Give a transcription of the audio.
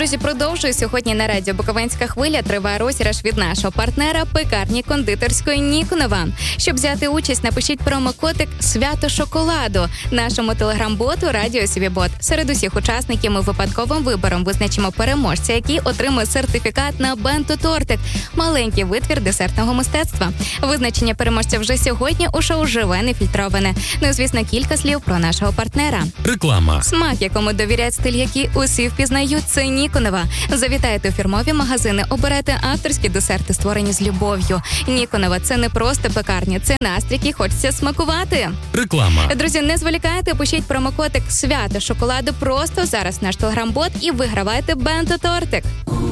Друзі, продовжую. Сьогодні на радіо Буковинська хвиля триває розіграш від нашого партнера пекарні кондитерської Ніконова. Щоб взяти участь, напишіть промокодик «Свято шоколаду» нашому телеграм-боту «Радіо Сівібот». Серед усіх учасників ми випадковим вибором визначимо переможця, який отримає сертифікат на бенто-тортик – маленький витвір десертного мистецтва. Визначення переможця вже сьогодні у шоу «Живе нефільтроване». Ну і, звісно, кілька слів про нашого партнера. Реклама. Смак, якому довіряють, стиль, який усі впізнають, це Ніконова. Завітайте у фірмові магазини, обирайте авторські десерти, створені з любов'ю. Ніконова – це не просто пекарня, це настрій, який хочеться смакувати. Реклама. Друзі, не зволікайте, пишіть промокодик «Свято шоколаду» просто зараз в наш телеграм-бот і вигравайте бенто-тортик.